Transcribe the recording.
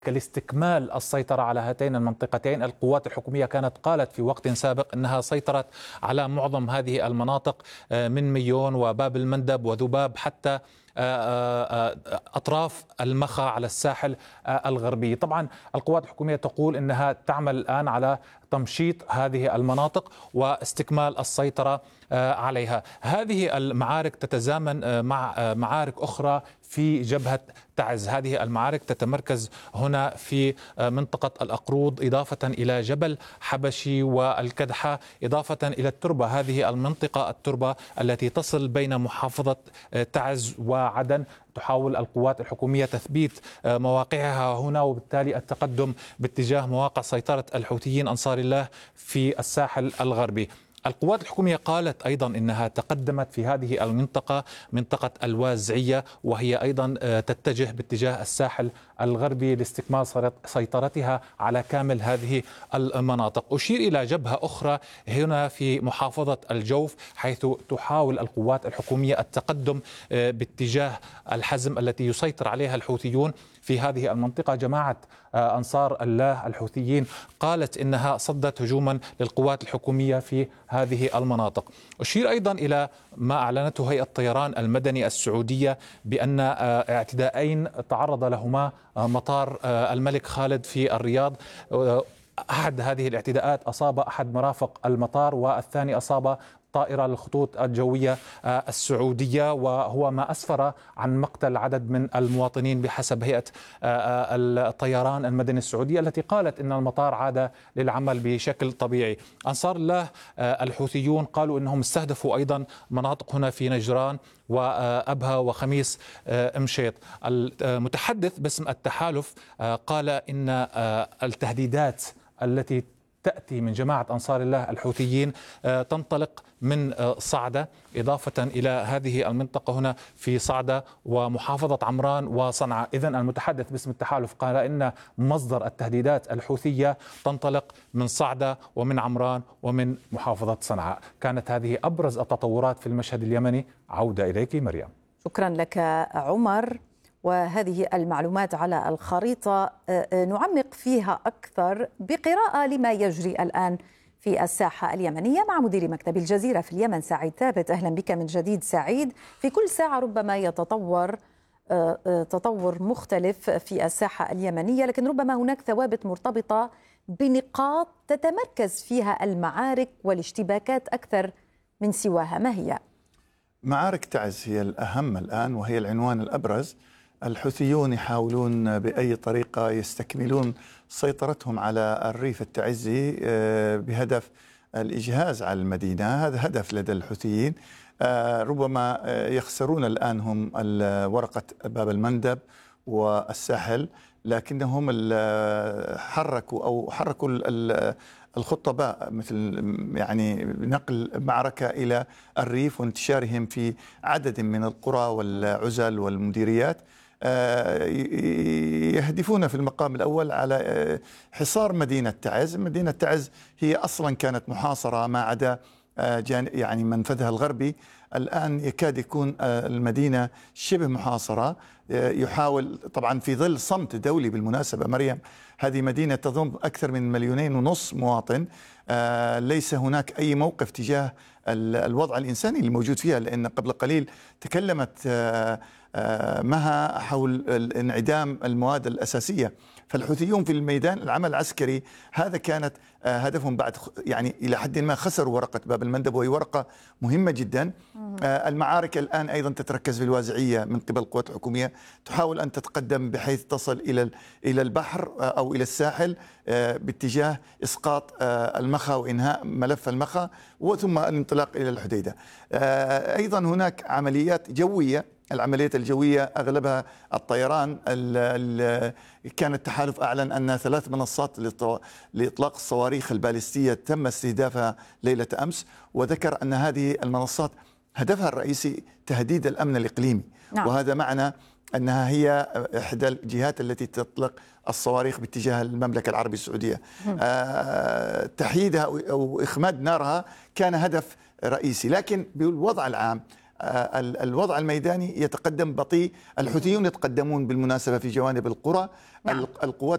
لاستكمال السيطرة على هاتين المنطقتين. القوات الحكومية كانت قالت في وقت سابق أنها سيطرت على معظم هذه المناطق من ميون وباب المندب وذباب حتى أطراف المخا على الساحل الغربي. طبعا القوات الحكومية تقول أنها تعمل الآن على تمشيط هذه المناطق واستكمال السيطرة عليها. هذه المعارك تتزامن مع معارك أخرى في جبهة تعز. هذه المعارك تتمركز هنا في منطقة الأقروض، إضافة إلى جبل حبشي والكدحة، إضافة إلى التربة. هذه المنطقة التربة التي تصل بين محافظة تعز وعدن تحاول القوات الحكومية تثبيت مواقعها هنا، وبالتالي التقدم باتجاه مواقع سيطرة الحوثيين أنصار الله في الساحل الغربي. القوات الحكومية قالت أيضا إنها تقدمت في هذه المنطقة، منطقة الوازعية، وهي أيضا تتجه باتجاه الساحل الغربي لاستكمال سيطرتها على كامل هذه المناطق. أشير إلى جبهة أخرى هنا في محافظة الجوف، حيث تحاول القوات الحكومية التقدم باتجاه الحزم التي يسيطر عليها الحوثيون في هذه المنطقة. جماعة أنصار الله الحوثيين قالت إنها صدت هجوما للقوات الحكومية في هذه المناطق. أشير أيضا إلى ما أعلنته هيئة الطيران المدني السعودية بأن اعتداءين تعرض لهما مطار الملك خالد في الرياض. أحد هذه الاعتداءات أصاب أحد مرافق المطار، والثاني أصاب طائرة للخطوط الجوية السعودية، وهو ما أسفر عن مقتل عدد من المواطنين بحسب هيئة الطيران المدني السعودية، التي قالت إن المطار عاد للعمل بشكل طبيعي. أنصار الله الحوثيون قالوا إنهم استهدفوا أيضا مناطق هنا في نجران وأبها وخميس مشيط. المتحدث باسم التحالف قال إن التهديدات التي تأتي من جماعة أنصار الله الحوثيين تنطلق من صعدة، إضافة إلى هذه المنطقة هنا في صعدة ومحافظة عمران وصنعاء. إذن المتحدث باسم التحالف قال إن مصدر التهديدات الحوثية تنطلق من صعدة ومن عمران ومن محافظة صنعاء. كانت هذه أبرز التطورات في المشهد اليمني. عودة إليك مريم. شكرا لك عمر، وهذه المعلومات على الخريطة نعمق فيها أكثر بقراءة لما يجري الآن في الساحة اليمنية مع مدير مكتب الجزيرة في اليمن سعيد ثابت. أهلا بك من جديد سعيد. في كل ساعة ربما يتطور تطور مختلف في الساحة اليمنية، لكن ربما هناك ثوابت مرتبطة بنقاط تتمركز فيها المعارك والاشتباكات أكثر من سواها. ما هي؟ معارك تعز هي الأهم الآن وهي العنوان الأبرز. الحوثيون يحاولون بأي طريقة يستكملون سيطرتهم على الريف التعزي بهدف الإجهاز على المدينة. هذا هدف لدى الحوثيين. ربما يخسرون الآن هم ورقة باب المندب والساحل، لكنهم حركوا الخطباء، مثل يعني نقل معركة إلى الريف وانتشارهم في عدد من القرى والعزل والمديريات. يهدفون في المقام الأول على حصار مدينة تعز. مدينة تعز هي أصلا كانت محاصرة ما عدا يعني منفذها الغربي. الآن يكاد يكون المدينة شبه محاصرة. يحاول طبعا في ظل صمت دولي. بالمناسبة مريم، هذه مدينة تضم أكثر من 2.5 مليون مواطن. ليس هناك أي موقف تجاه الوضع الإنساني اللي موجود فيها، لأن قبل قليل تكلمت مها حول انعدام المواد الأساسية. فالحوثيون في الميدان العمل العسكري هذا كانت هدفهم. بعد يعني إلى حد ما خسروا ورقة باب المندب، وهي ورقة مهمة جدا. المعارك الآن أيضا تتركز في الوازعية من قبل القوات الحكومية، تحاول أن تتقدم بحيث تصل إلى البحر أو إلى الساحل باتجاه إسقاط المخا وإنهاء ملف المخا، وثم الانطلاق إلى الحديدة. أيضا هناك عمليات جوية. العمليات الجوية أغلبها الطيران. كان التحالف أعلن أن 3 منصات لإطلاق الصواريخ البالستية تم استهدافها ليلة أمس، وذكر أن هذه المنصات هدفها الرئيسي تهديد الأمن الإقليمي. نعم. وهذا معنى أنها هي إحدى الجهات التي تطلق الصواريخ باتجاه المملكة العربية السعودية. تحييدها أو إخماد نارها كان هدف رئيسي. لكن بالوضع العام الوضع الميداني يتقدم بطيء. الحوثيون يتقدمون بالمناسبة في جوانب القرى. نعم. القوات